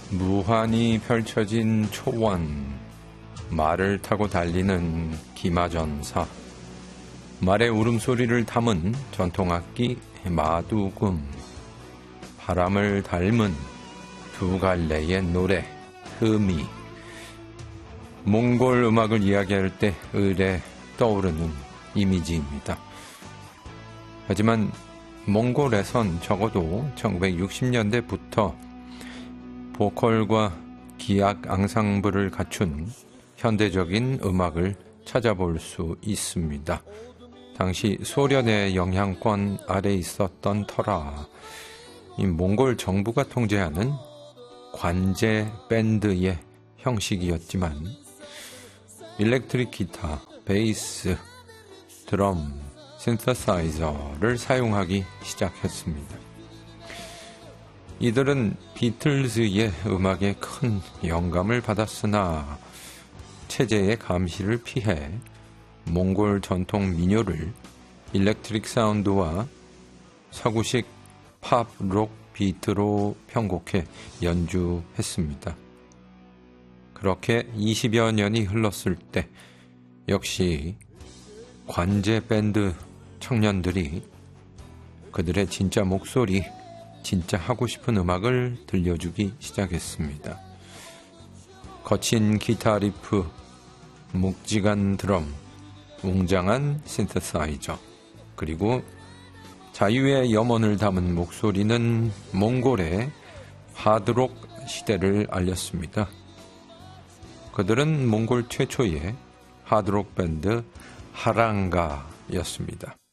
무한히 펼쳐진 초원, 말을 타고 달리는 기마전사, 말의 울음소리를 담은 전통악기 마두금, 바람을 닮은 두 갈래의 노래 흠이, 몽골 음악을 이야기할 때 을에 떠오르는 이미지입니다. 하지만 몽골에선 적어도 1960년대부터 보컬과 기악 앙상블을 갖춘 현대적인 음악을 찾아볼 수 있습니다. 당시 소련의 영향권 아래 있었던 터라 이 몽골 정부가 통제하는 관제 밴드의 형식이었지만 일렉트릭 기타, 베이스, 드럼, 신서사이저를 사용하기 시작했습니다. 이들은 비틀즈의 음악에 큰 영감을 받았으나 체제의 감시를 피해 몽골 전통 민요를 일렉트릭 사운드와 서구식 팝, 록 비트로 편곡해 연주했습니다. 그렇게 20여 년이 흘렀을 때 역시 관제 밴드 청년들이 그들의 진짜 목소리, 진짜 하고 싶은 음악을 들려주기 시작했습니다. 거친 기타 리프, 묵직한 드럼, 웅장한 신서사이저, 그리고 자유의 염원을 담은 목소리는 몽골의 하드록 시대를 알렸습니다. 그들은 몽골 최초의 하드록 밴드 하랑가였습니다.